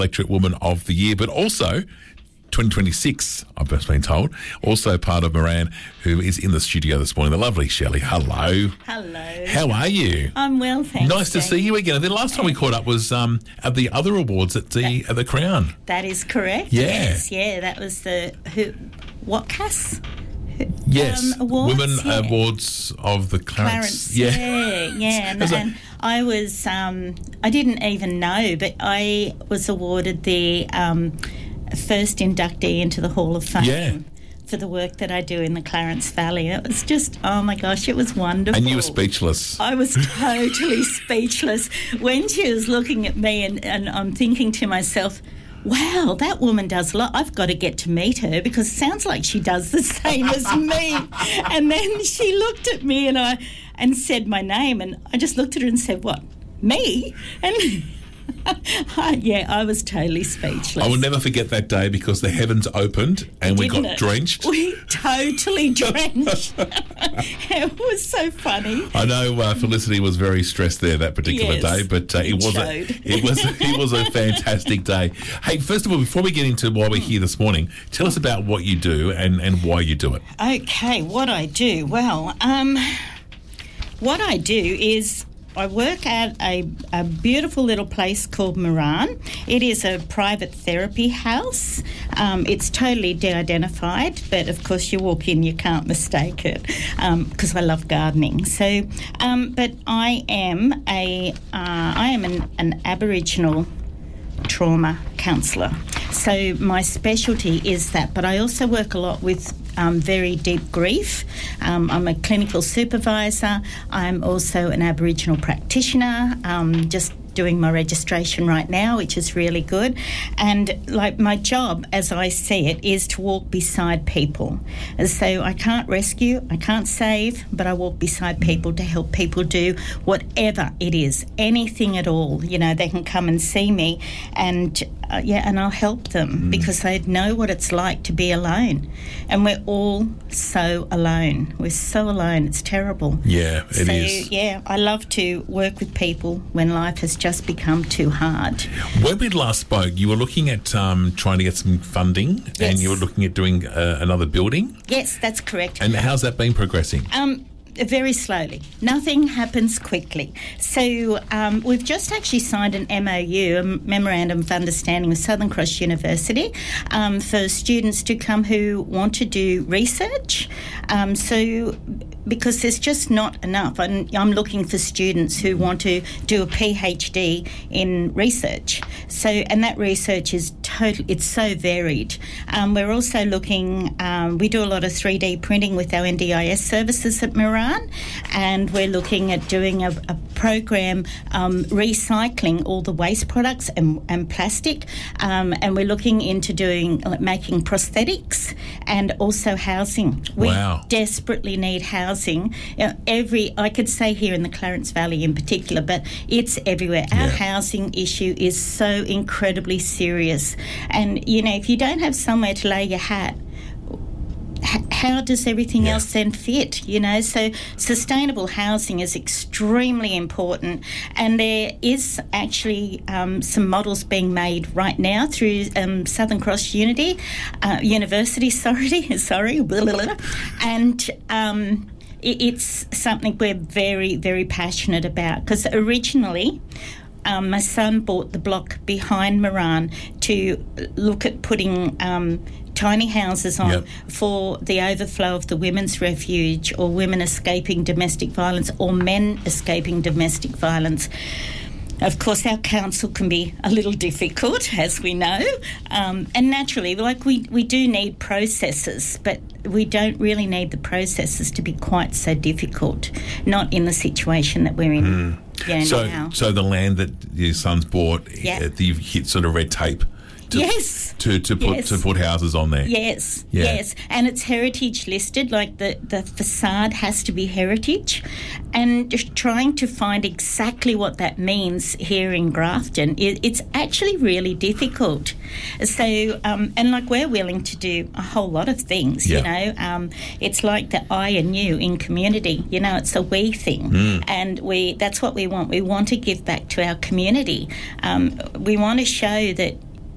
Electorate Woman of the Year, but also 2026, I've just been told, also part of Moran, who is in the studio this morning, the lovely Shelley. Hello. Hello. How are you? I'm well, thanks. Nice to see you again. The last time we caught up was at the other awards at the Crown. That is correct. Yeah. Yes, yeah, that was the WhatCas? Yes, awards, Women yeah. Awards of the Clarence. Yeah. And I was, I didn't even know, but I was awarded the first inductee into the Hall of Fame for the work that I do in the Clarence Valley. It was just, oh my gosh, it was wonderful. And you were speechless. I was totally speechless when she was looking at me, and I'm thinking to myself, wow, that woman does a lot. I've got to get to meet her because it sounds like she does the same as me. And then she looked at me and said my name, and I just looked at her and said, what, me? And I was totally speechless. I will never forget that day because the heavens opened and we got drenched. We totally drenched. It was so funny. I know Felicity was very stressed there that particular day, but it was a fantastic day. Hey, first of all, before we get into why we're here this morning, tell us about what you do and why you do it. Okay, what I do. Well, what I do is I work at a beautiful little place called Moran. It is a private therapy house. It's totally de-identified, but of course you walk in, you can't mistake it because I love gardening. So, but I am an Aboriginal trauma counsellor. So my specialty is that, but I also work a lot with very deep grief. I'm a clinical supervisor. I'm also an Aboriginal practitioner, just doing my registration right now, which is really good. And like my job, as I see it, is to walk beside people. And so I can't rescue, I can't save, but I walk beside people to help people do whatever it is, anything at all. You know, they can come and see me and I'll help them because they know what it's like to be alone. And we're all so alone. We're so alone. It's terrible. Yeah, it is. So, yeah, I love to work with people when life has just become too hard. When we last spoke, you were looking at trying to get some funding and you were looking at doing another building? Yes, that's correct. And how's that been progressing? Very slowly. Nothing happens quickly. So we've just actually signed an MOU, a Memorandum of Understanding with Southern Cross University for students to come who want to do research. So because there's just not enough. I'm looking for students who want to do a PhD in research. So, and that research is it's so varied. We're also looking, we do a lot of 3D printing with our NDIS services at Moran, and we're looking at doing a program recycling all the waste products and plastic, and we're looking into making prosthetics and also housing. We desperately need housing. I could say here in the Clarence Valley in particular, but it's everywhere. Our housing issue is so incredibly serious. And, you know, if you don't have somewhere to lay your hat, how does everything else then fit, you know? So sustainable housing is extremely important, and there is actually some models being made right now through Southern Cross University, and it's something we're very, very passionate about because originally my son bought the block behind Moran to look at putting tiny houses on for the overflow of the women's refuge or women escaping domestic violence or men escaping domestic violence. Of course, our council can be a little difficult, as we know, and naturally, like we do need processes, but we don't really need the processes to be quite so difficult, not in the situation that we're in now. So the land that your son's bought, you've hit sort of red tape to put houses on there. Yes, and it's heritage listed, like the facade has to be heritage, and just trying to find exactly what that means here in Grafton, it's actually really difficult. So, and like we're willing to do a whole lot of things, you know, it's like the I and you in community, you know, it's a we thing, and that's what we want. We want to give back to our community. We want to show that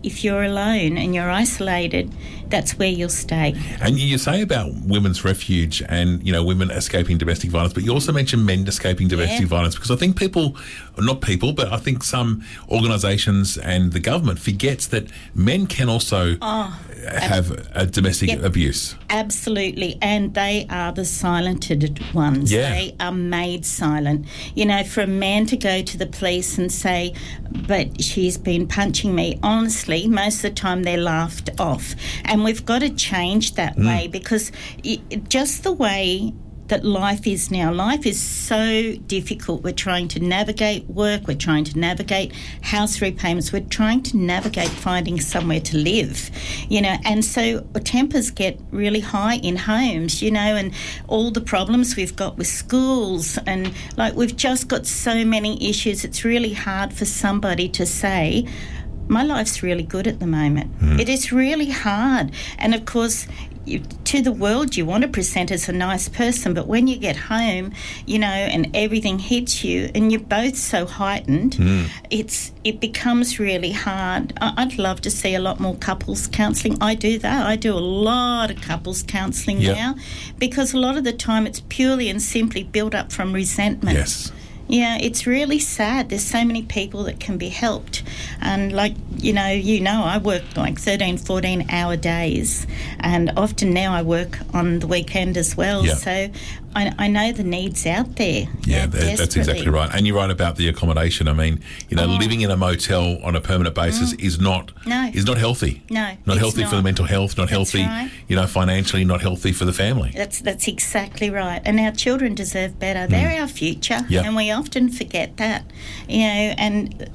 if you're alone and you're isolated, that's where you'll stay. And you say about women's refuge and, women escaping domestic violence, but you also mentioned men escaping domestic violence, because I think but I think some organisations and the government forgets that men can also have a domestic abuse. Absolutely, and they are the silented ones. Yeah. They are made silent. For a man to go to the police and say, but she's been punching me, honestly, most of the time they're laughed off. And we've got to change that way, because just the way that life is now. Life is so difficult. We're trying to navigate work. We're trying to navigate house repayments. We're trying to navigate finding somewhere to live, and so tempers get really high in homes, and all the problems we've got with schools, and we've just got so many issues. It's really hard for somebody to say, my life's really good at the moment. It is really hard. And of course, to the world, you want to present as a nice person, but when you get home, and everything hits you, and you're both so heightened, it becomes really hard. I'd love to see a lot more couples counselling. I do that. I do a lot of couples counselling now, because a lot of the time it's purely and simply built up from resentment. Yes. Yeah, it's really sad. There's so many people that can be helped. And I work 13, 14-hour days. And often now I work on the weekend as well. Yeah. So I know the need's out there. Yeah, that's exactly right. And you're right about the accommodation. I mean, living in a motel on a permanent basis is not healthy. No, not healthy for the mental health. Not that's healthy, right. Financially. Not healthy for the family. That's exactly right. And our children deserve better. They're our future, and we often forget that. And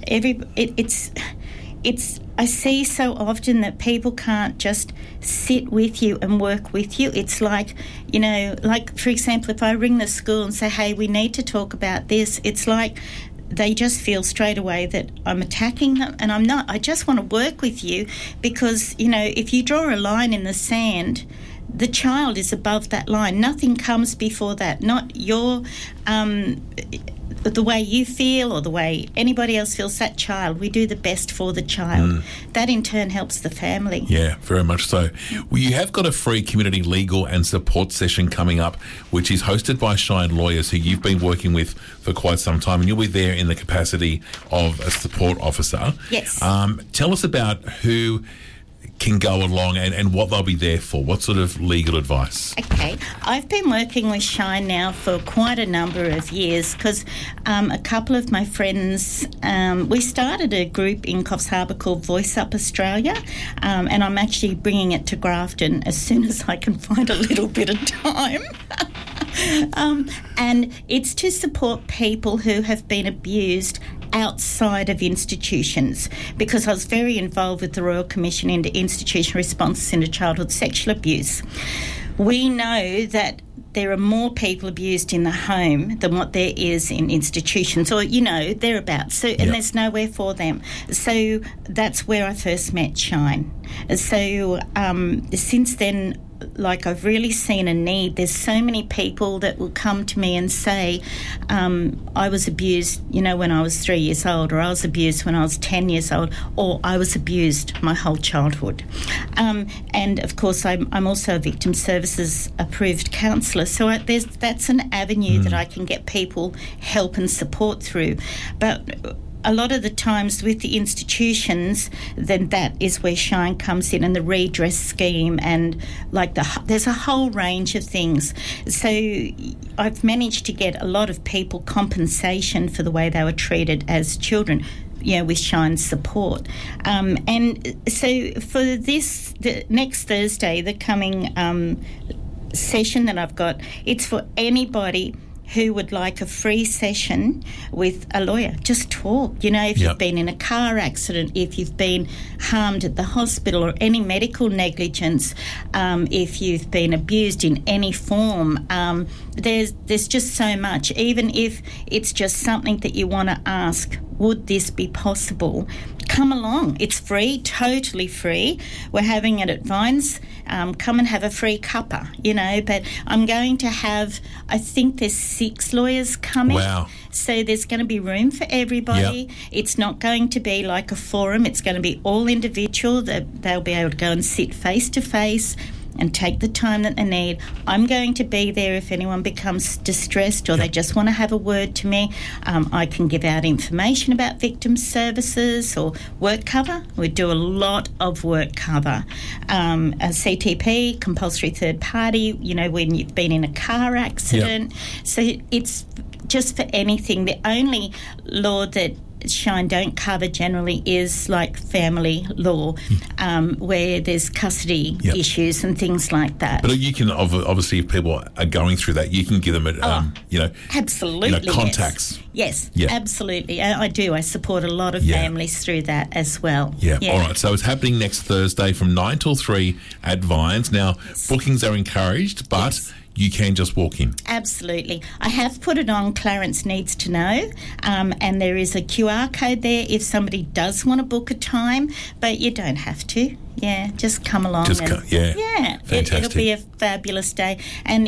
it's I see so often that people can't just sit with you and work with you. It's like, for example, if I ring the school and say, hey, we need to talk about this, it's like they just feel straight away that I'm attacking them, and I'm not. I just want to work with you because, if you draw a line in the sand, the child is above that line. Nothing comes before that, not your the way you feel or the way anybody else feels. That child, we do the best for the child. That in turn helps the family. Yeah, very much so. Well, you have got a free community legal and support session coming up, which is hosted by Shine Lawyers, who you've been working with for quite some time, and you'll be there in the capacity of a support officer. Yes. Tell us about who can go along and what they'll be there for. What sort of legal advice? Okay. I've been working with Shine now for quite a number of years because a couple of my friends, we started a group in Coffs Harbour called Voice Up Australia, and I'm actually bringing it to Grafton as soon as I can find a little bit of time. And it's to support people who have been abused outside of institutions, because I was very involved with the Royal Commission into Institutional Responses into Childhood Sexual Abuse. We know that there are more people abused in the home than what there is in institutions, or, thereabouts. So, and there's nowhere for them. So that's where I first met Shine. So since then, I've really seen a need. There's so many people that will come to me and say, I was abused, when I was 3 years old, or I was abused when I was 10 years old, or I was abused my whole childhood. And, of course, I'm also a victim services approved counsellor, so that's an avenue that I can get people help and support through. But a lot of the times with the institutions, then that is where Shine comes in, and the redress scheme, and there's a whole range of things. So I've managed to get a lot of people compensation for the way they were treated as children, with Shine's support. And so for the next Thursday, the coming session that I've got, it's for anybody who would like a free session with a lawyer. Just talk. If you've been in a car accident, if you've been harmed at the hospital, or any medical negligence, if you've been abused in any form, there's just so much. Even if it's just something that you want to ask, would this be possible? come along. It's free, totally free. We're having it at Vines. Come and have a free cuppa, but I'm going to have, I think there's 6 lawyers coming. Wow. So there's going to be room for everybody. Yep. It's not going to be like a forum. It's going to be all individual. They'll be able to go and sit face to face and take the time that they need. I'm going to be there if anyone becomes distressed or they just want to have a word to me. I can give out information about victim services or work cover. We do a lot of work cover. A CTP, compulsory third party, when you've been in a car accident. Yep. So it's just for anything. The only law that Shine don't cover generally is like family law, where there's custody issues and things like that. But you can obviously, if people are going through that, you can give them absolutely contacts. Yes, absolutely. I do. I support a lot of families through that as well. Yeah. All right. So it's happening next Thursday from 9 till 3 at Vines. Now, bookings are encouraged, but you can just walk in. Absolutely. I have put it on Clarence Needs to Know, and there is a QR code there if somebody does want to book a time, but you don't have to. Yeah, just come along. Fantastic. It'll be a fabulous day. And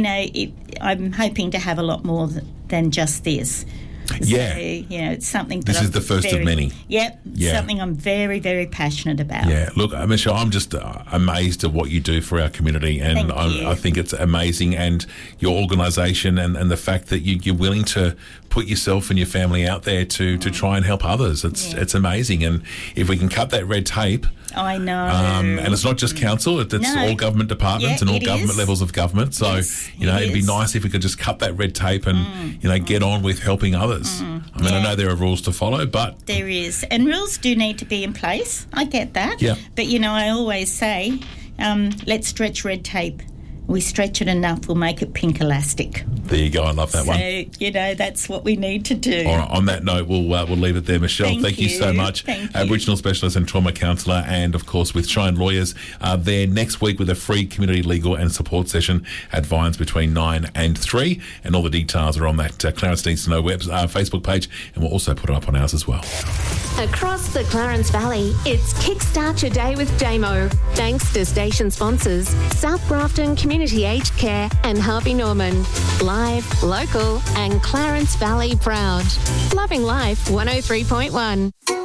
I'm hoping to have a lot more than just this. Yeah. So, it's something that this is the first of many. Yep. Yeah. Something I'm very, very passionate about. Yeah. Look, Michelle, I'm just amazed at what you do for our community, and I think it's amazing, and your organisation and the fact that you're willing to put yourself and your family out there to try and help others. It's amazing. And if we can cut that red tape... I know. And it's not just council, it's all government departments and all government levels of government. So, it'd be nice if we could just cut that red tape and, get on with helping others. I know there are rules to follow, but... There is. And rules do need to be in place. I get that. Yeah. But, I always say, let's stretch red tape. We stretch it enough, we'll make it pink elastic. There you go. I love that one. So, that's what we need to do. All right, on that note, we'll leave it there. Michelle, thank you so much. Thank you. Aboriginal specialist and trauma counsellor, and, of course, with Shine Lawyers, there next week with a free community legal and support session at Vines between 9 and 3. And all the details are on that Clarence Needs to Know Facebook page, and we'll also put it up on ours as well. Across the Clarence Valley, it's Kickstart Your Day with Damo. Thanks to station sponsors South Grafton Community Aged Care and Harvey Norman. Live, local and Clarence Valley proud. Loving Life 103.1.